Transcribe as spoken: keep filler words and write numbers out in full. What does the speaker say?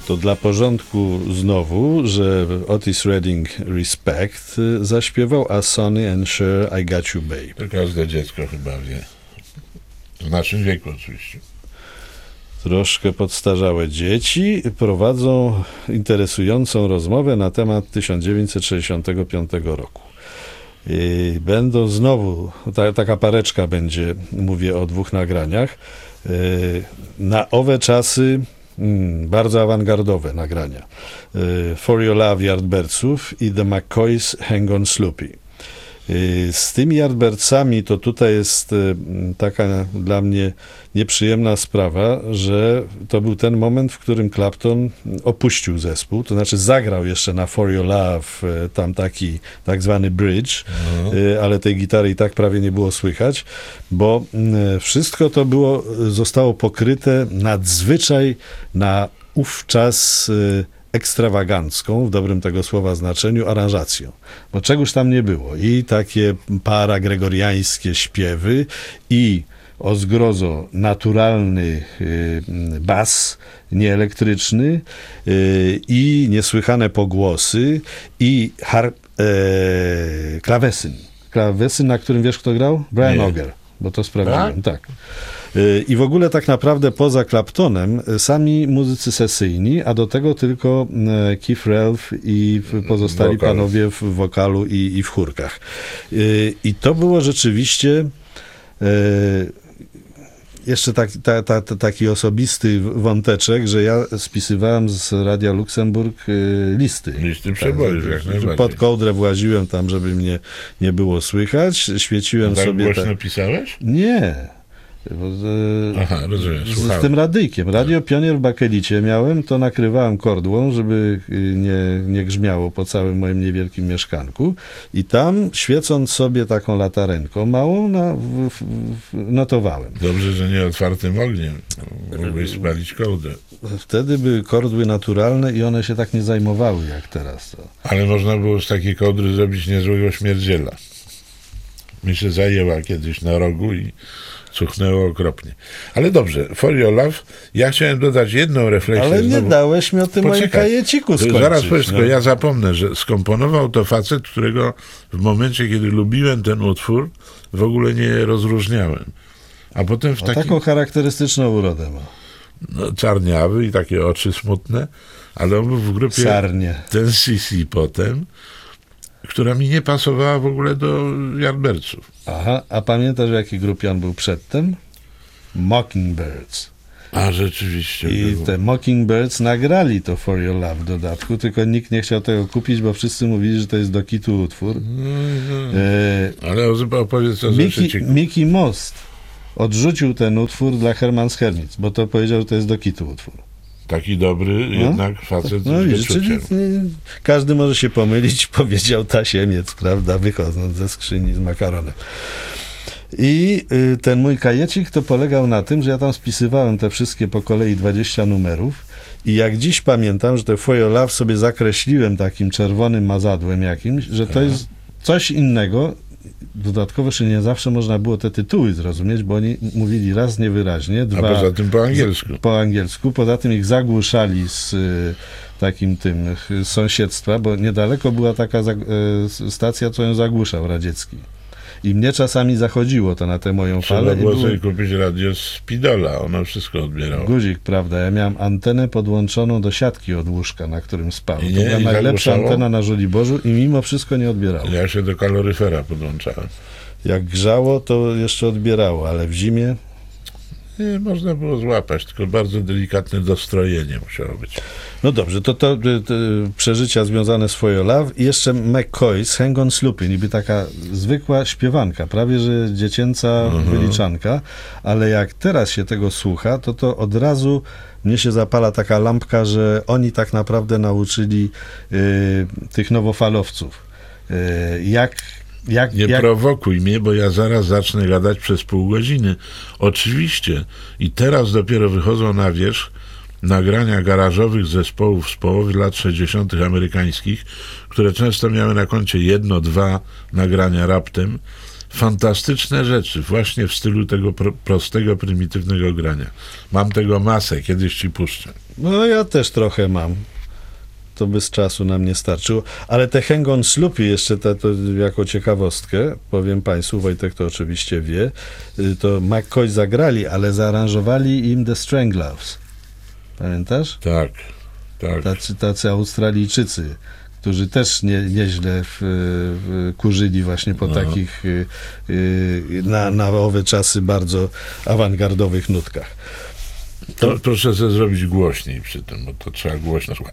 To dla porządku znowu, że Otis Redding Respect zaśpiewał, a Sonny and Cher I Got You Babe. To każde dziecko chyba wie. W naszym wieku oczywiście. Troszkę podstarzałe dzieci prowadzą interesującą rozmowę na temat tysiąc dziewięćset sześćdziesiątego piątego roku. I będą znowu, ta, taka pareczka będzie, mówię o dwóch nagraniach, na owe czasy mm, bardzo awangardowe nagrania. For Your Love Yardbirdsów i The McCoys Hang On Sloopy. Z tymi Yardbirdsami to tutaj jest taka dla mnie nieprzyjemna sprawa, że to był ten moment, w którym Clapton opuścił zespół, to znaczy zagrał jeszcze na For Your Love tam taki tak zwany bridge, mhm. ale tej gitary i tak prawie nie było słychać, bo wszystko to było, zostało pokryte nadzwyczaj na ówczas ekstrawagancką, w dobrym tego słowa znaczeniu, aranżacją. Bo czegoś tam nie było. I takie paragregoriańskie śpiewy, i o zgrozo naturalny y, bas nieelektryczny, y, i niesłychane pogłosy, i har- e, klawesyn. Klawesyn, na którym wiesz, kto grał? Brian nie. Auger, bo to sprawdziłem. Tak. tak. I w ogóle tak naprawdę poza Claptonem sami muzycy sesyjni, a do tego tylko Keith Relf i pozostali Wokal. panowie w wokalu i, i w chórkach. I to było rzeczywiście jeszcze tak, ta, ta, ta, taki osobisty wąteczek, że ja spisywałem z Radia Luksemburg listy. Listy przebojów, jak najbardziej. Pod kołdrę właziłem tam, żeby mnie nie było słychać. Świeciłem tak sobie... głośno tak... pisałeś? Nie. Z, Aha, rozumiem. Z, z tym radyjkiem. Radio Pionier w bakelicie miałem, to nakrywałem kordłą, żeby nie, nie grzmiało po całym moim niewielkim mieszkanku, i tam, świecąc sobie taką latarenką małą, na, w, w, notowałem. Dobrze, że nie otwartym ogniem. Mógłbyś spalić kołdę. Wtedy były kordły naturalne i one się tak nie zajmowały jak teraz. To. Ale można było z takiej kołdry zrobić niezłego śmierdziela. Mi się zajęła kiedyś na rogu i cuchnęło okropnie. Ale dobrze, For Your Love, ja chciałem dodać jedną refleksję. Ale nie znowu. dałeś mi o tym moim kajeciku skończyć. Zaraz powiedz, no. ja zapomnę, że skomponował to facet, którego w momencie, kiedy lubiłem ten utwór, w ogóle nie rozróżniałem. A potem w o, takim... taką charakterystyczną urodę ma. No, czarniawy i takie oczy smutne, ale on był w grupie Sarnie. ten C C potem, która mi nie pasowała w ogóle do Yardbirdsów. Aha, a pamiętasz, w jakiej grupie on był przedtem? Mockingbirds. A rzeczywiście. I było. te Mockingbirds nagrali to For Your Love w dodatku, tylko nikt nie chciał tego kupić, bo wszyscy mówili, że to jest do kitu utwór. No, no. E, Ale opowiedz co Mickey, Mickey Most odrzucił ten utwór dla Herman's Hermits, bo to powiedział, że to jest do kitu utwór. Taki dobry no? jednak facet no, z widzisz, czyli nie, każdy może się pomylić, powiedział tasiemiec, prawda, wychodząc ze skrzyni z makaronem. I y, ten mój kajecik to polegał na tym, że ja tam spisywałem te wszystkie po kolei dwadzieścia numerów, i jak dziś pamiętam, że te For Your Love sobie zakreśliłem takim czerwonym mazadłem jakimś, że to jest coś innego. Dodatkowo, że nie zawsze można było te tytuły zrozumieć, bo oni mówili raz niewyraźnie, dwa... A poza tym po angielsku. Po angielsku. Poza tym ich zagłuszali z y, takim tym y, sąsiedztwa, bo niedaleko była taka y, stacja, co ją zagłuszał, radziecki. I mnie czasami zachodziło to na tę moją Trzeba falę. było i sobie kupić radio z Pidola, ono wszystko odbierało. Guzik, prawda, ja miałem antenę podłączoną do siatki od łóżka, na którym spałem. I to nie, była i najlepsza zagłuszało? antena na Żoliborzu i mimo wszystko nie odbierało. Ja się do kaloryfera podłączałem. Jak grzało, to jeszcze odbierało, ale w zimie... Nie, można było złapać, tylko bardzo delikatne dostrojenie musiało być. No dobrze, to, to, to, to przeżycia związane z For Your Love. I jeszcze McCoys, Hang On Sloopy, niby taka zwykła śpiewanka, prawie że dziecięca mhm. wyliczanka, ale jak teraz się tego słucha, to to od razu mnie się zapala taka lampka, że oni tak naprawdę nauczyli y, tych nowofalowców. Y, jak Jak, nie jak... prowokuj mnie, bo ja zaraz zacznę gadać przez pół godziny. Oczywiście. I teraz dopiero wychodzą na wierzch nagrania garażowych zespołów z połowy lat sześćdziesiątych amerykańskich, które często miały na koncie jedno, dwa nagrania raptem fantastyczne rzeczy, właśnie w stylu tego pro, prostego, prymitywnego grania. Mam tego masę, kiedyś ci puszczę. No ja też trochę mam. To by z czasu nam nie starczyło. Ale te Hang on Sloopy jeszcze to, to jako ciekawostkę, powiem Państwu, Wojtek to oczywiście wie, y, to McCoy zagrali, ale zaaranżowali im The Stranglers. Pamiętasz? Tak, tak. Tacy, tacy Australijczycy, którzy też nie, nieźle w, w, kurzyli właśnie po No. takich y, y, na, na owe czasy bardzo awangardowych nutkach. To proszę sobie zrobić głośniej przy tym, bo to trzeba głośno słuchać.